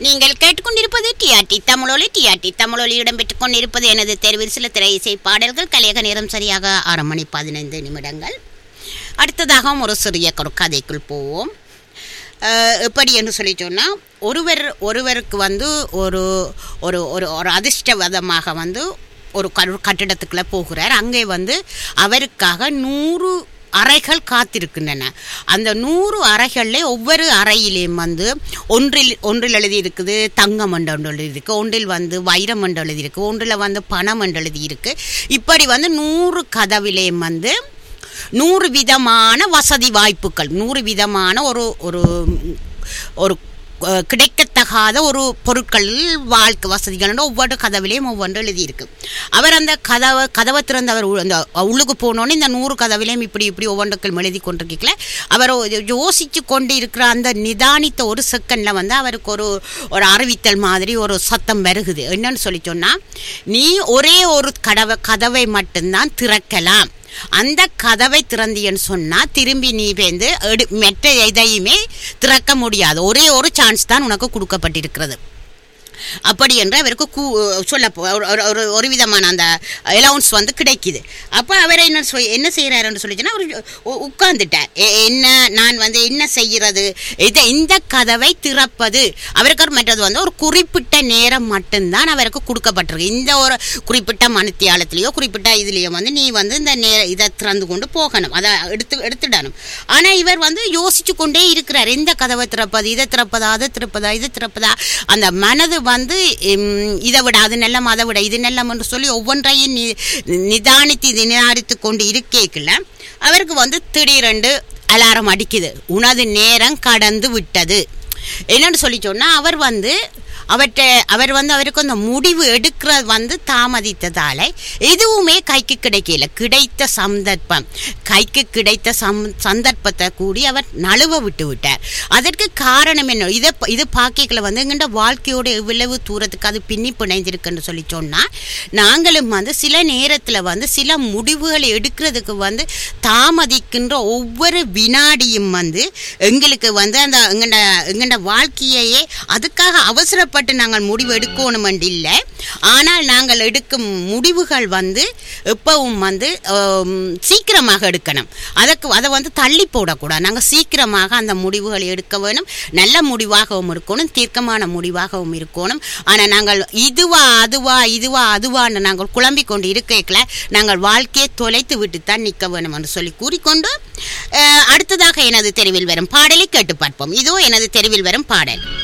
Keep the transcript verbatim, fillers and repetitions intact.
நீங்கள் கேட்டுக்கொண்டிருப்பது டிஆர்டி தமிழொலி. டிஆர்டி தமிழொலி இடம்பெற்றுக் கொண்டிருப்பது எனது தேர்வில் சில திரை இசை பாடல்கள். கலையக நேரம் சரியாக ஆறு மணி பதினைந்து நிமிடங்கள். அடுத்ததாக ஒரு சிறிய ஒரு கதைக்குள் போவோம். எப்படி என்று சொல்லி சொன்னால், ஒருவர் ஒருவருக்கு வந்து ஒரு ஒரு ஒரு அதிர்ஷ்டவதமாக வந்து ஒரு கட்டிடத்துக்குள்ளே போகிறார். அங்கே வந்து அவருக்காக நூறு அறைகள் காத்திருக்கின்றன. அந்த நூறு அறைகளில் ஒவ்வொரு அறையிலையும் வந்து ஒன்றில் ஒன்றில் எழுதி இருக்குது தங்கம் என்று ஒன்று எழுதி இருக்குது, ஒன்றில் வந்து வைரம் என்று எழுதி இருக்குது, ஒன்றில் வந்து பணம் என்று எழுதி இருக்குது. இப்படி வந்து நூறு கதவிலையும் வந்து நூறு விதமான வசதி வாய்ப்புகள், நூறு விதமான ஒரு ஒரு ஒரு கிடைக்கத்தகாத ஒரு பொருட்கள் வாழ்க்கை வசதிகள் ஒவ்வொரு கதவிலையும் ஒவ்வொன்று எழுதியிருக்கு. அவர் அந்த கதவை கதவை திறந்து அவர் அந்த உள்ளுக்கு போனோன்னு இந்த நூறு கதவிலையும் இப்படி இப்படி ஒவ்வொன்றுக்கள் எழுதி கொண்டிருக்கல. அவர் யோசித்து கொண்டு இருக்கிற அந்த நிதானித்த ஒரு செகண்டில் வந்து அவருக்கு ஒரு ஒரு அறிவித்தல் மாதிரி ஒரு சத்தம் வருகுது. என்னன்னு சொல்லி சொன்னால், நீ ஒரே ஒரு கதவை கதவை மட்டும்தான் திறக்கலாம். அந்த கதவை திறந்தியன்னு சொன்னால் திரும்பி நீ வந்து எடு மற்ற எதையுமே திறக்க முடியாது. ஒரே ஒரு சான்ஸ் தான் உனக்கு கொடுக்கப்பட்டிருக்கிறது. அப்படி என்று அவருக்கு கூ சொல்ல ஒரு ஒரு விதமான அந்த அலவுன்ஸ் வந்து கிடைக்குது. அப்போ அவர் என்ன சொல் என்ன செய்கிறாருன்னு சொல்லிச்சுன்னா, அவர் உட்கார்ந்துட்டார். என்ன நான் வந்து என்ன செய்கிறது, இதை இந்த கதவை திறப்பது அவருக்கு ஒரு மற்றது வந்து ஒரு குறிப்பிட்ட நேரம் மட்டும்தான் அவருக்கு கொடுக்கப்பட்டிருக்கு. இந்த ஒரு குறிப்பிட்ட மணித்தியாலத்திலேயோ குறிப்பிட்ட இதுலேயோ வந்து நீ வந்து இந்த நேர இதை திறந்து கொண்டு போகணும், அதை எடுத்து எடுத்துடணும். ஆனால் இவர் வந்து யோசிச்சு கொண்டே இருக்கிறார். இந்த கதவை திறப்பது, இதை திறப்பதா, அதை திறப்பதா, இதை திறப்பதா. அந்த மனது வந்து இதை விட அது நல்லம், அதை விட இது நல்லம் என்று சொல்லி ஒவ்வொன்றையும் நிதானித்து நிதானித்து கொண்டு இருக்கேக்கல அவருக்கு வந்து திடீரென்று அலாரம் அடிக்குது. உனது நேரம் கடந்து விட்டது என்னன்னு சொல்லி சொன்னால், அவர் வந்து அவற்றை அவர் வந்து அவருக்கு அந்த முடிவு எடுக்கிறது வந்து தாமதித்ததால் எதுவுமே கைக்கு கிடைக்கல. கிடைத்த சந்தர்ப்பம் கைக்கு கிடைத்த சம் சந்தர்ப்பத்தை கூடி அவர் நழுவ விட்டு விட்டார். அதற்கு காரணம் என்ன, இதை இது பாக்கிக்கல வந்து எங்கள்ட வாழ்க்கையோட எவ்வளவு தூரத்துக்கு அது பின்னி பிணைந்திருக்குன்னு சொல்லி சொன்னால், நாங்களும் வந்து சில நேரத்தில் வந்து சில முடிவுகளை எடுக்கிறதுக்கு வந்து தாமதிக்கின்ற ஒவ்வொரு வினாடியும் வந்து எங்களுக்கு வந்து அந்த எங்கள்ட எங்கள்ட வாழ்க்கையையே அதுக்காக அவசரப்பட்டு நாங்கள் முடிவு எடுக்கணும் இல்லை. ஆனால் நாங்கள் எடுக்கும் முடிவுகள் வந்து எப்பவும் வந்து சீக்கிரமாக எடுக்கணும். அதுக்கு அதை வந்து தள்ளி போடக்கூடாது. நாங்கள் சீக்கிரமாக அந்த முடிவுகளை எடுக்க வேணும். நல்ல முடிவாகவும் இருக்கணும், தீர்க்கமான முடிவாகவும் இருக்கணும். ஆனால் நாங்கள் இதுவா அதுவா இதுவா அதுவான்னு நாங்கள் குழம்பிக் கொண்டு இருக்கல நாங்கள் வாழ்க்கையை தொலைத்து விட்டு தான் நிற்க வேணும் என்று சொல்லி கூறிக்கொண்டு அடுத்ததாக எனது தெருவில் வரும் பாடலை கேட்டு பார்ப்போம். இதோ எனது தெருவில் வரும் பாடல்.